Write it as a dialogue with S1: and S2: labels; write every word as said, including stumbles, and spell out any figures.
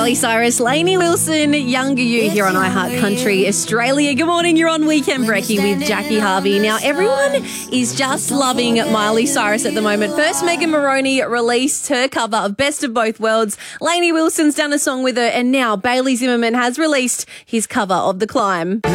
S1: Miley Cyrus, Lainey Wilson, Younger You here on iHeart Country Australia. Good morning, you're on Weekend Brekkie with Jackie Harvey. Now, everyone is just loving Miley Cyrus at the moment. First, Megan Moroney released her cover of Best of Both Worlds. Lainey Wilson's done a song with her, and now Bailey Zimmerman has released his cover of The Climb.